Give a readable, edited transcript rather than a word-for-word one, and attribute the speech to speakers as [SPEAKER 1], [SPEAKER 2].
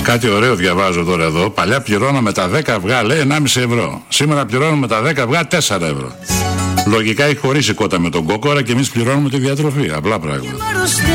[SPEAKER 1] Κάτι ωραίο διαβάζω τώρα εδώ. Παλιά πληρώναμε τα 10 αυγά, λέει 1,5 ευρώ. Σήμερα πληρώνουμε τα 10 αυγά 4 ευρώ. Λογικά έχει χωρίσει κότα με τον κόκορα και εμείς πληρώνουμε τη διατροφή. Απλά πράγματα.